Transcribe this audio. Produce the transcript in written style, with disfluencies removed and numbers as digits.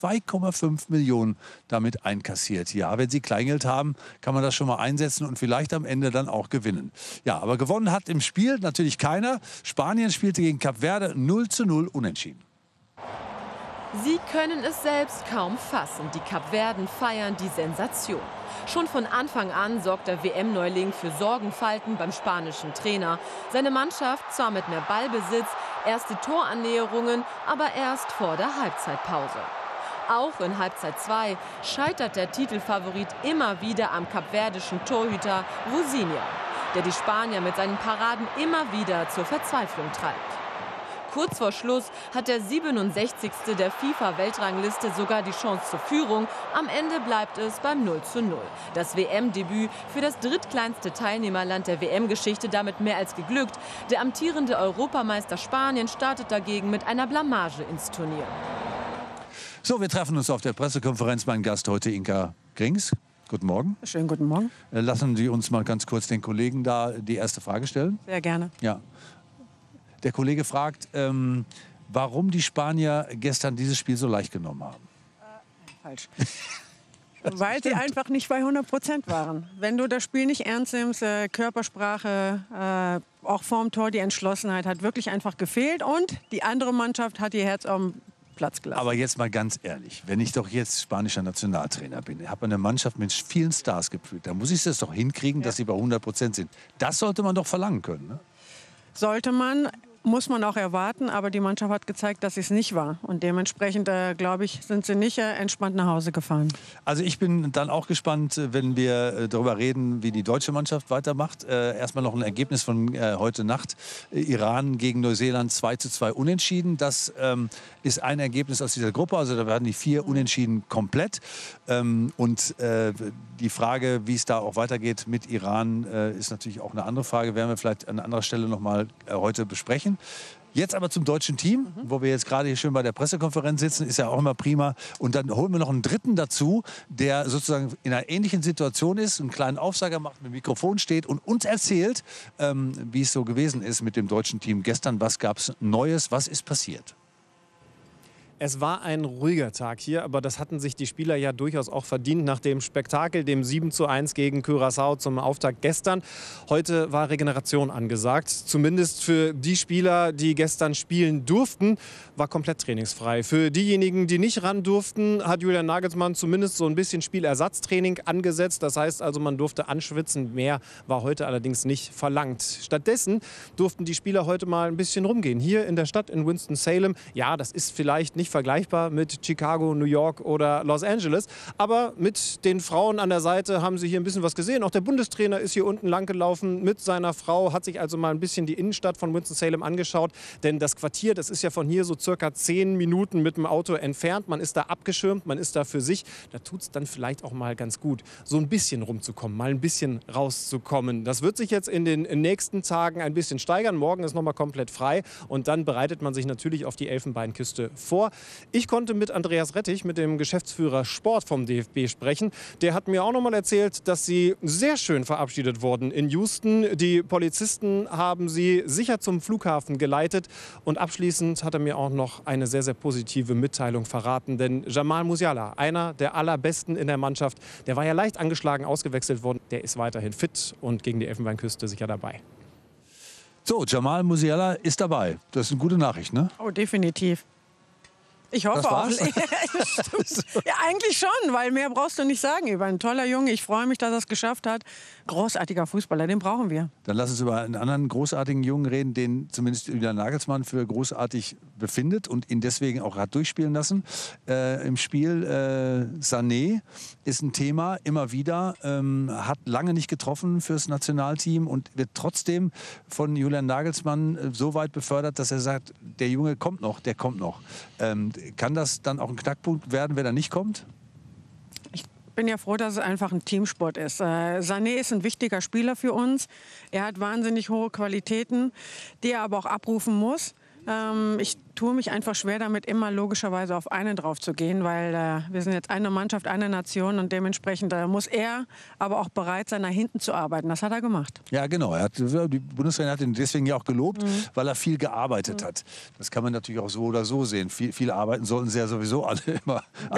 2,5 Millionen damit einkassiert. Ja, wenn Sie Kleingeld haben, kann man das schon mal einsetzen und vielleicht am Ende dann auch gewinnen. Ja, aber gewonnen hat im Spiel natürlich keiner. Spanien spielte gegen Kap Verde 0:0 unentschieden. Sie können es selbst kaum fassen. Die Kapverden feiern die Sensation. Schon von Anfang an sorgt der WM-Neuling für Sorgenfalten beim spanischen Trainer. Seine Mannschaft zwar mit mehr Ballbesitz, erste Torannäherungen, aber erst vor der Halbzeitpause. Auch in Halbzeit 2 scheitert der Titelfavorit immer wieder am kapverdischen Torhüter Rosinia, der die Spanier mit seinen Paraden immer wieder zur Verzweiflung treibt. Kurz vor Schluss hat der 67. der FIFA-Weltrangliste sogar die Chance zur Führung. Am Ende bleibt es beim 0:0. Das WM-Debüt für das drittkleinste Teilnehmerland der WM-Geschichte damit mehr als geglückt. Der amtierende Europameister Spanien startet dagegen mit einer Blamage ins Turnier. So, wir treffen uns auf der Pressekonferenz. Mein Gast heute Inka Grings. Guten Morgen. Schönen guten Morgen. Lassen Sie uns mal ganz kurz den Kollegen da die erste Frage stellen. Sehr gerne. Ja. Der Kollege fragt, warum die Spanier gestern dieses Spiel so leicht genommen haben. Falsch. Weil sie einfach nicht bei 100% waren. Wenn du das Spiel nicht ernst nimmst, Körpersprache, auch vorm Tor, die Entschlossenheit hat wirklich einfach gefehlt. Und die andere Mannschaft hat ihr Herz am Platz gelassen. Aber jetzt mal ganz ehrlich, wenn ich doch jetzt spanischer Nationaltrainer bin, habe eine Mannschaft mit vielen Stars gefühlt, dann muss ich das doch hinkriegen, dass sie bei 100% sind. Das sollte man doch verlangen können, ne? Sollte man, muss man auch erwarten, aber die Mannschaft hat gezeigt, dass es nicht war. Und dementsprechend, glaube ich, sind sie nicht entspannt nach Hause gefahren. Also ich bin dann auch gespannt, wenn wir darüber reden, wie die deutsche Mannschaft weitermacht. Erstmal noch ein Ergebnis von heute Nacht. Iran gegen Neuseeland 2:2 unentschieden. Das ist ein Ergebnis aus dieser Gruppe. Also da werden die 4 Unentschieden komplett. Und die Frage, wie es da auch weitergeht mit Iran, ist natürlich auch eine andere Frage. Werden wir vielleicht an anderer Stelle noch mal heute besprechen. Jetzt aber zum deutschen Team, wo wir jetzt gerade hier schön bei der Pressekonferenz sitzen, ist ja auch immer prima. Und dann holen wir noch einen dritten dazu, der sozusagen in einer ähnlichen Situation ist, einen kleinen Aufsager macht, mit dem Mikrofon steht und uns erzählt, wie es so gewesen ist mit dem deutschen Team gestern. Was gab es Neues? Was ist passiert? Es war ein ruhiger Tag hier, aber das hatten sich die Spieler ja durchaus auch verdient nach dem Spektakel, dem 7:1 gegen Curaçao zum Auftakt gestern. Heute war Regeneration angesagt. Zumindest für die Spieler, die gestern spielen durften, war komplett trainingsfrei. Für diejenigen, die nicht ran durften, hat Julian Nagelsmann zumindest so ein bisschen Spielersatztraining angesetzt. Das heißt also, man durfte anschwitzen. Mehr war heute allerdings nicht verlangt. Stattdessen durften die Spieler heute mal ein bisschen rumgehen. Hier in der Stadt in Winston-Salem. Ja, das ist vielleicht nicht vergleichbar mit Chicago, New York oder Los Angeles. Aber mit den Frauen an der Seite haben sie hier ein bisschen was gesehen. Auch der Bundestrainer ist hier unten lang gelaufen mit seiner Frau, hat sich also mal ein bisschen die Innenstadt von Winston-Salem angeschaut. Denn das Quartier, das ist ja von hier so circa 10 Minuten mit dem Auto entfernt. Man ist da abgeschirmt, man ist da für sich. Da tut es dann vielleicht auch mal ganz gut, so ein bisschen rumzukommen, mal ein bisschen rauszukommen. Das wird sich jetzt in den nächsten Tagen ein bisschen steigern. Morgen ist nochmal komplett frei. Und dann bereitet man sich natürlich auf die Elfenbeinküste vor. Ich konnte mit Andreas Rettich, mit dem Geschäftsführer Sport vom DFB, sprechen. Der hat mir auch noch mal erzählt, dass sie sehr schön verabschiedet wurden in Houston. Die Polizisten haben sie sicher zum Flughafen geleitet. Und abschließend hat er mir auch noch eine sehr, sehr positive Mitteilung verraten. Denn Jamal Musiala, einer der allerbesten in der Mannschaft, der war ja leicht angeschlagen ausgewechselt worden. Der ist weiterhin fit und gegen die Elfenbeinküste sicher dabei. So, Jamal Musiala ist dabei. Das ist eine gute Nachricht, ne? Oh, definitiv. Ich hoffe auch. Ja, eigentlich schon, weil mehr brauchst du nicht sagen über ein toller Junge. Ich freue mich, dass er es geschafft hat. Großartiger Fußballer, den brauchen wir. Dann lass uns über einen anderen großartigen Jungen reden, den zumindest Julian Nagelsmann für großartig befindet und ihn deswegen auch hat durchspielen lassen. Im Spiel Sané ist ein Thema, immer wieder, hat lange nicht getroffen fürs Nationalteam und wird trotzdem von Julian Nagelsmann so weit befördert, dass er sagt, der Junge kommt noch, der kommt noch. Kann das dann auch ein Knackpunkt werden, wenn er nicht kommt? Ich bin ja froh, dass es einfach ein Teamsport ist. Sané ist ein wichtiger Spieler für uns. Er hat wahnsinnig hohe Qualitäten, die er aber auch abrufen muss. Ich tue mich einfach schwer damit, immer logischerweise auf einen drauf zu gehen, weil wir sind jetzt eine Mannschaft, eine Nation und dementsprechend muss er aber auch bereit sein, nach hinten zu arbeiten. Das hat er gemacht. Ja, genau. Die Bundestrainer hat ihn deswegen ja auch gelobt, weil er viel gearbeitet hat. Das kann man natürlich auch so oder so sehen. Viel arbeiten sollten sie ja sowieso alle immer.